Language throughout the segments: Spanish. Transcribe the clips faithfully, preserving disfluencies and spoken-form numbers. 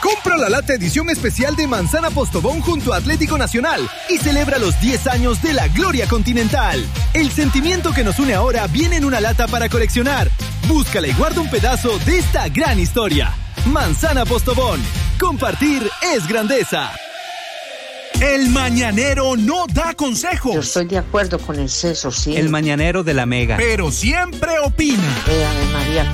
Compra la lata edición especial de Manzana Postobón junto a Atlético Nacional y celebra los diez años de la gloria continental. El sentimiento que nos une ahora viene en una lata para coleccionar. Búscala y guarda un pedazo de esta gran historia. Manzana Postobón. Compartir es grandeza. El mañanero no da consejos. Yo estoy de acuerdo con el Ceso, sí. El mañanero de la Mega. Pero siempre opina. Eh, Ave María.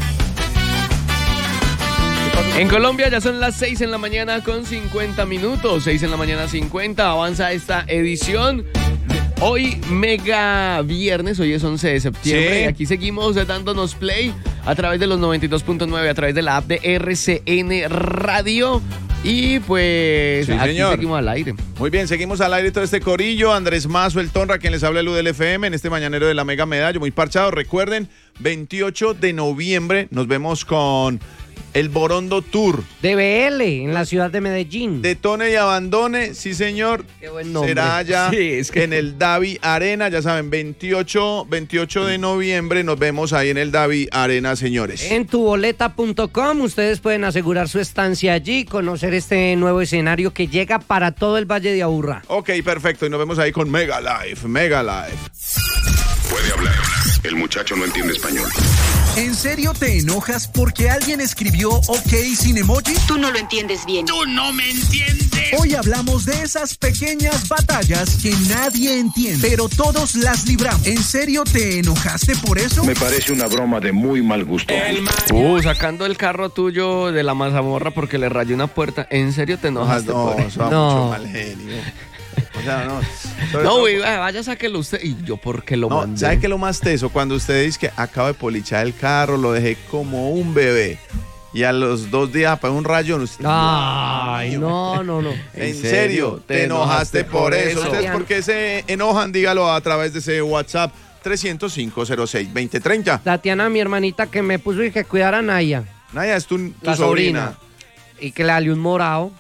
En Colombia ya son las seis en la mañana con cincuenta minutos. seis en la mañana cincuenta. Avanza esta edición. Hoy mega viernes, hoy es once de septiembre. Sí. Y aquí seguimos dándonos play a través de los noventa y dos punto nueve, a través de la app de R C N Radio. Y pues sí, aquí señor. Seguimos al aire. Muy bien, seguimos al aire todo este corillo. Andrés Mazo, el Tonra, quien les habla, el U del F M, en este mañanero de la Mega Medallo, muy parchado. Recuerden, veintiocho de noviembre nos vemos con el Borondo Tour. De B L, en la ciudad de Medellín. Detone y abandone, sí señor. Qué buen nombre. Será allá sí, es que... en el Davi Arena, ya saben, veintiocho de noviembre nos vemos ahí en el Davi Arena, señores. En tuboleta punto com ustedes pueden asegurar su estancia allí, conocer este nuevo escenario que llega para todo el Valle de Aburrá. Ok, perfecto, y nos vemos ahí con Mega Live, Mega Live. Puede hablar, el muchacho no entiende español. ¿En serio te enojas porque alguien escribió OK sin emoji? Tú no lo entiendes bien. ¡Tú no me entiendes! Hoy hablamos de esas pequeñas batallas que nadie entiende, pero todos las libramos. ¿En serio te enojaste por eso? Me parece una broma de muy mal gusto. Uh, sacando el carro tuyo de la mazamorra porque le rayó una puerta. ¿En serio te enojaste? No, por eso eso? va No. mucho mal genio. O sea, no. No, güey, vaya, sáquelo usted. ¿Y yo por qué lo No, mandé? ¿sabe qué es lo más teso? Cuando usted dice que acabo de polichar el carro, lo dejé como un bebé. Y a los dos días para un rayón. Usted, Ay, no, no, no. ¿En serio? ¿Te enojaste por eso? ¿Ustedes por qué se enojan? Dígalo a través de ese WhatsApp trescientos cinco cero seis veinte treinta. Tatiana, mi hermanita, que me puso y que cuidara a Naya. Naya, es tu, tu La sobrina. sobrina. Y que le dale un morado.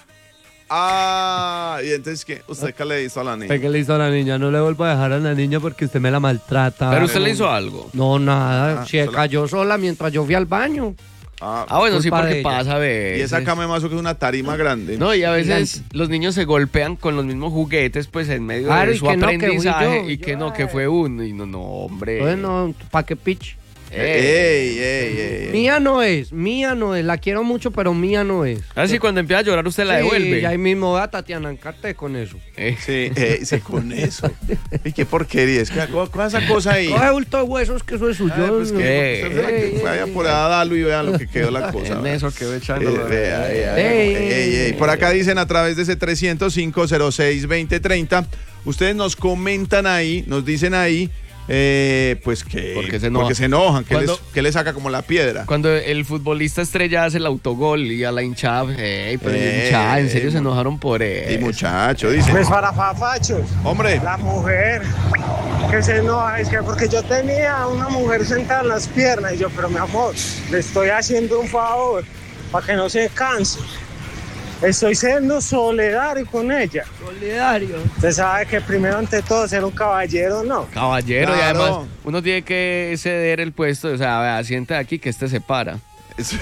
Ah, y entonces, ¿qué? ¿Usted qué le hizo a la niña? ¿Qué le hizo a la niña? No le vuelvo a dejar a la niña porque usted me la maltrata. Pero usted le hizo algo. No, nada. Ah, Se sola. cayó sola mientras yo fui al baño. Ah, Ah, bueno, sí, Culpa porque de ella. pasa a veces. y esa cama de mazo que es una tarima grande. No, y a veces Gigante. los niños se golpean con los mismos juguetes, pues en medio Claro, de y su que no, que fui aprendizaje. yo, y yo, que no, que ay. fue uno. Y no, no, hombre. Entonces, no, ¿pa' qué pitch? Ey, ey, ey, ey. Mía no es, mía no es. La quiero mucho, pero mía no es. Así cuando empieza a llorar, usted la Sí, devuelve. y ahí mismo va Tatiana, encarte con eso. Eh. Sí, eh, sí, con eso. Y qué porquería. Es que co- con esa cosa ahí. Coge bulto de huesos, que eso es suyo. Ay, pues que, Eh, usted se la que vaya por ahí a darlo y vea lo que quedó la cosa. En vea. eso quedó Eh, echándolo. vea, vea, Ey, ey, ey, ey. Por acá dicen a través de ese trescientos cinco cero seis veinte treinta. Ustedes nos comentan ahí, nos dicen ahí, eh, pues que. ¿Por qué se enojan? Porque se enojan, que, Cuando- les, que les saca como la piedra. Cuando el futbolista estrella hace el autogol y a la hinchada, ey, pero Eh, hinchada, en serio eh, se enojaron por eso. Y muchacho, dice. Pues para fafachos, Hombre, la mujer que se enoja, es que porque yo tenía una mujer sentada en las piernas y yo, pero mi amor, le estoy haciendo un favor para que no se canse. Estoy siendo solidario con ella. Solidario. Usted sabe que primero ante todo ser un caballero, ¿no? Caballero, y Claro. además uno tiene que ceder el puesto, o sea, vea, siente aquí que este se para. eso,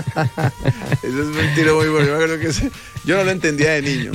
eso es un tiro muy bueno. Yo, me acuerdo que ese- yo no lo entendía de niño.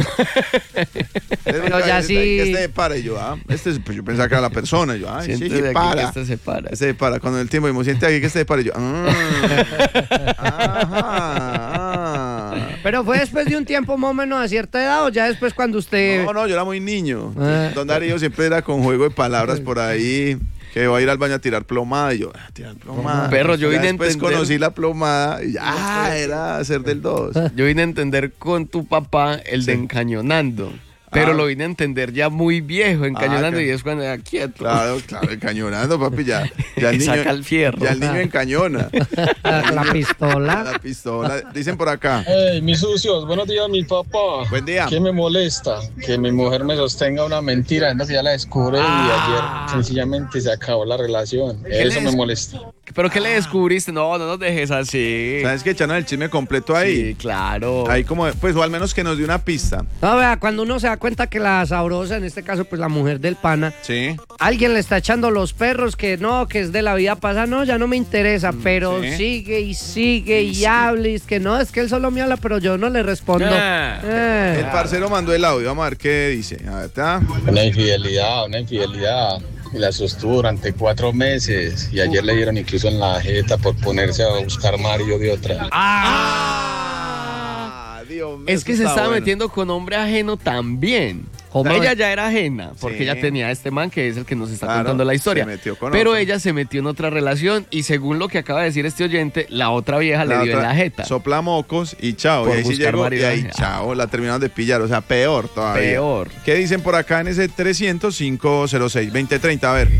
Pero ya sí- Que este se para. Y yo, ah, este, pues yo pensaba que era la persona. Y yo, ay, Siente sí, de que aquí para. que este se para. Este se para. Cuando el tiempo me siente aquí que este se para. Y yo, ah, ajá, ah. Pero fue después de un tiempo más o menos a cierta edad o ya después cuando usted... No, no, yo era muy niño. Ah. Don Darío siempre era con juego de palabras por ahí. Que va a ir al baño a tirar plomada. Y yo, ah, tirar plomada. Perro, yo Ya vine a después entender- conocí la plomada. Y ya, ah, era hacer del dos. Yo vine a entender con tu papá el de Sí. encañonando. Pero Ah. lo vine a entender ya muy viejo, encañonando, Ah, y es cuando era quieto. Claro, claro, encañonando, papi, ya. Ya el Y niño, saca el fierro. Ya el niño encañona. La, la pistola. La pistola. Dicen por acá. Hey, mis sucios, buenos días, mi papá. Buen día. ¿Qué me molesta? Que mi mujer me sostenga una mentira, no que ya la descubre y ayer sencillamente se acabó la relación. Eso les- me molesta. ¿Pero qué le descubriste? No, no nos dejes así. ¿Sabes que echaron el chisme completo ahí? Sí, claro. Ahí como, pues, o al menos que nos dio una pista. No, vea, cuando uno se da cuenta que la sabrosa, en este caso, pues la mujer del pana, Sí. alguien le está echando los perros que no, que es de la vida pasada, no, ya no me interesa, pero sí. sigue y sigue y habla, y es que no, es que él solo me habla, pero yo no le respondo. Ah. Eh. El parcero mandó el audio, vamos a ver qué dice. A ver, ¿está? Una infidelidad, una infidelidad. Y la sostuvo durante cuatro meses. Y ayer le dieron incluso en la jeta por ponerse a buscar marido de otra. Ah, Dios mío, Es que eso se está estaba bueno. metiendo con hombre ajeno también. ¿Cómo? Ella ya era ajena, porque Sí. ella tenía a este man que es el que nos está Claro, contando la historia. se metió con Pero otro. ella se metió en otra relación y según lo que acaba de decir este oyente, la otra vieja La le dio otra en la jeta. Sopla mocos y chao. Por Y ahí sí buscar llegó y marido ahí ajeno. chao. La terminaron de pillar. O sea, peor todavía. Peor. ¿Qué dicen por acá en ese trescientos, cinco cero seis, veinte treinta? A ver.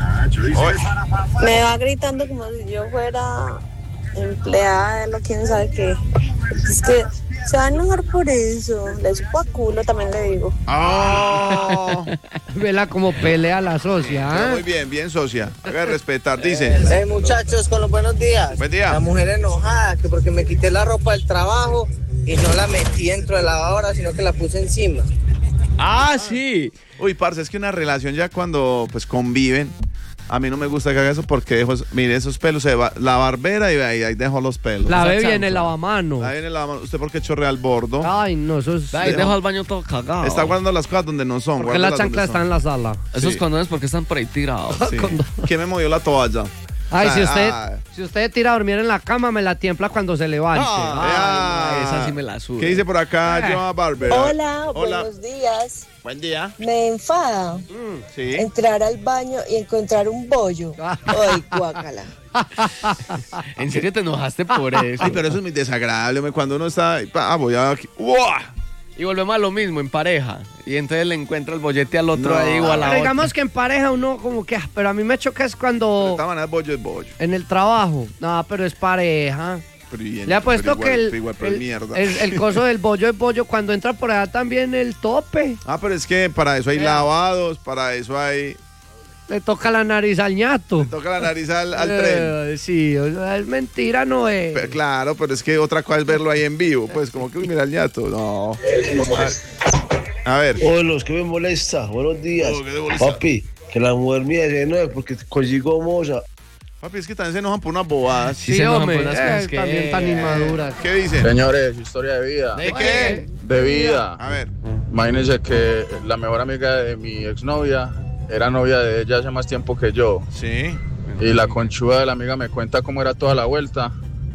Me va gritando como si yo fuera empleada de lo quién sabe qué. Es que se va a enojar por eso. Le supo a culo, también le digo. Oh. Vela como pelea la socia. Pero ¿ah? muy bien, bien, socia. Debe respetar. Dice. Eh, muchachos, con los buenos días. Buen día. La mujer enojada, que porque me quité la ropa del trabajo y no la metí dentro de la lavadora, sino que la puse encima. Ah, sí. Uy, parce, es que una relación ya cuando pues conviven, a mí no me gusta que haga eso porque dejo, mire, esos pelos, se va, la barbera y ahí, ahí dejo los pelos. La Esa ve bien chancla. el lavamano. Ahí viene la mano. ¿Usted por qué chorrea el bordo? Ay, no, eso es... Ahí Dejo- dejo al baño todo cagado. Está guardando las cosas donde no son. Porque la guárdalas chancla está donde en la sala. Esos Sí. condones porque están por ahí tirados. son. Sí. ¿Quién me movió la toalla? Ay, Ah, si usted, ah. si usted tira a dormir en la cama, me la tiembla cuando se levante. Ah, esa sí me la suda. ¿Qué dice por acá, Eh. Joa Barber? Hola, Hola. buenos días. Buen día. Me enfada Sí. entrar al baño y encontrar un bollo. Ay, guácala. ¿En serio te enojaste por eso? Ay, pero eso es muy desagradable, hombre, cuando uno está... Ah, voy a... ¡Uah! Y volvemos a lo mismo, en pareja. Y entonces le encuentra el bollete al otro No. ahí o a la Pero otra. digamos que en pareja uno como que... ah, Pero a mí me choca es De cuando... esta manera, bollo es bollo. En el trabajo. No, pero es pareja. Pero bien, Le ha puesto pero que igual- el, pero igual, pero el, mierda. el- el coso del bollo es bollo. Cuando entra por allá también el tope. Ah, pero es que para eso hay Vea. lavados, para eso hay... Le toca la nariz al ñato. Toca la nariz al, al tren. Eh, sí, o sea, es mentira, no es. Pero, claro, pero es que otra cosa es verlo ahí en vivo. Pues como que, uy, mira el ñato. No. A, a ver. Hola, los que me molesta. Buenos días. Oh, ¿qué te molesta? Papi, que la mujer mía se enoje porque consigo moza. Papi, es que también se enojan por unas bobadas. Sí, Sí, se enojan hombre, por unas eh, cosas que- también tan inmaduras. ¿Qué dicen? Señores, historia de vida. ¿De qué? De vida. A ver. Imagínense que la mejor amiga de mi exnovia era novia de ella hace más tiempo que yo. Sí. Y la conchuda de la amiga me cuenta cómo era toda la vuelta.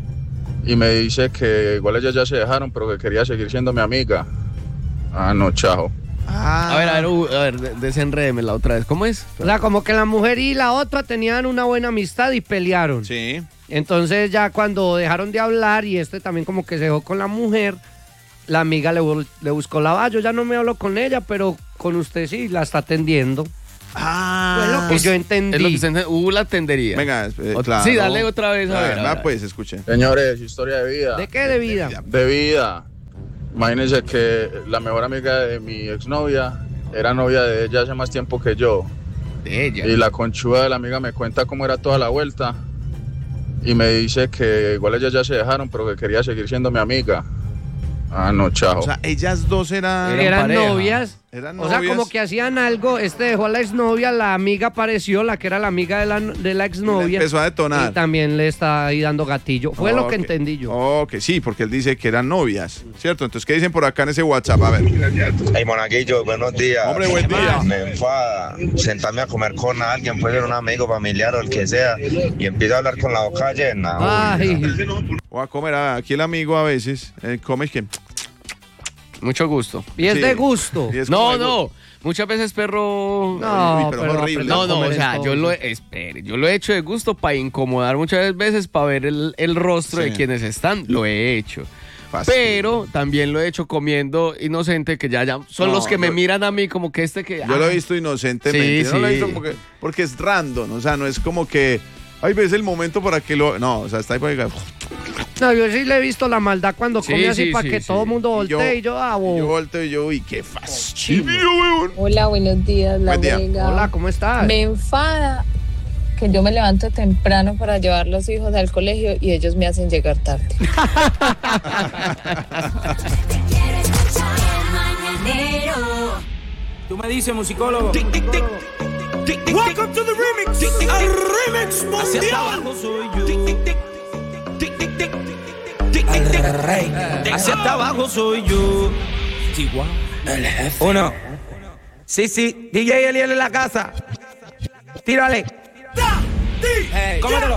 Y me dice que igual ellas ya se dejaron, pero que quería seguir siendo mi amiga. Ah, no, chao. Ah. A ver, a ver, uh, a ver, de- desenrédemela otra vez. ¿Cómo es? O sea, como que la mujer y la otra tenían una buena amistad y pelearon. Sí. Entonces ya cuando dejaron de hablar y este también como que se dejó con la mujer, la amiga le, vol- le buscó la... Ah, yo ya no me hablo con ella, pero con usted sí la está atendiendo. Ah. Fue lo que yo entendí. Es lo que se entiende. Uh, la atendería. Venga, eh, Ot- claro. Sí, dale otra vez, a Ah, ver, a va, ver. pues, escuche. Señores, historia de vida. ¿De qué de vida? De vida. Imagínense que la mejor amiga de mi exnovia era novia de ella hace más tiempo que yo. De ella. Y la conchuda de la amiga me cuenta cómo era toda la vuelta. Y me dice que igual ellas ya se dejaron, pero que quería seguir siendo mi amiga. Ah, no, chao. O sea, ellas dos eran... Eran Eran pareja. novias. Eran O sea, novias. como que hacían algo, este dejó a la exnovia, la amiga apareció, la que era la amiga de la, de la exnovia. Empezó a detonar. Y también le está ahí dando gatillo. Fue lo que Ok. entendí yo. Ok, sí, porque él dice que eran novias, ¿cierto? Entonces, ¿qué dicen por acá en ese WhatsApp? A ver. Hey, Monaguillo, buenos días. Hombre, buen día. Me enfada sentarme a comer con alguien, puede ser un amigo, familiar o el que sea, y empiezo a hablar con la boca llena. Ay, O a comer, a- aquí el amigo a veces eh, come que... Mucho gusto. y es Sí. de gusto. y es No, como algo- no. Muchas veces perro. No, Uy, pero pero horrible. aprenda a No, no, comer o sea, entonces. yo lo he, espere, yo lo he hecho de gusto para incomodar muchas veces, para ver el, el rostro Sí. de quienes están, lo he hecho. Fácil. Pero también lo he hecho comiendo inocente, que ya, ya son No, los que me yo- miran a mí como que este que... Yo lo ah, he visto inocentemente. Sí, Yo no lo he sí. visto como que- porque es random, o sea, no es como que... Ay, ves el momento para que lo... No, o sea, está ahí para que... No, yo sí le he visto la maldad cuando Sí, come así sí, para sí, que sí. todo el mundo Y yo- voltee y yo, ah, bo- Yo volteo y yo, uy, qué fastidio, weón. Hola, buenos días, la Buen día. Vega. Hola, ¿cómo estás? Me enfada que yo me levanto temprano para llevar los hijos al colegio y ellos me hacen llegar tarde. Quiero escuchar el mañanero. Tú me dices, musicólogo. Welcome to the remix. El remix mundial. Hacia abajo soy yo. El rey. Hacia abajo soy yo. Chihuahua. El jefe. Uno. Sí, sí. D J Eliel en la casa. Tírale. Hey. Cómetelo.